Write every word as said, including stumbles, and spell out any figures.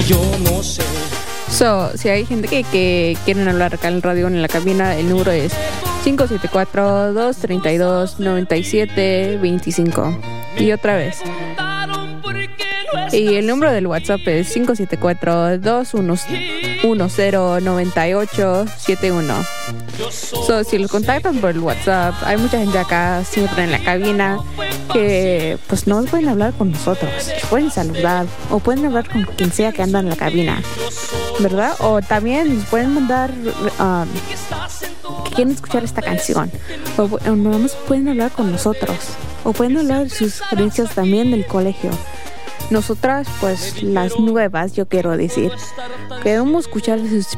yo no sé. So, si hay gente que, que quieren hablar acá en el radio, en la cabina, el número es cinco siete cuatro, dos tres dos, nueve siete dos cinco. Y otra vez. Y el número del WhatsApp es cinco siete cuatro, dos uno cero, nueve ocho siete uno. So, si los contactan por el WhatsApp, hay mucha gente acá siempre en la cabina que pues no pueden hablar con nosotros, pueden saludar o pueden hablar con quien sea que anda en la cabina, ¿verdad? O también pueden mandar um, que quieren escuchar esta canción, o, o nada más pueden hablar con nosotros, o pueden hablar de sus experiencias también del colegio. Nosotras, pues las nuevas, yo quiero decir, queremos escuchar de sus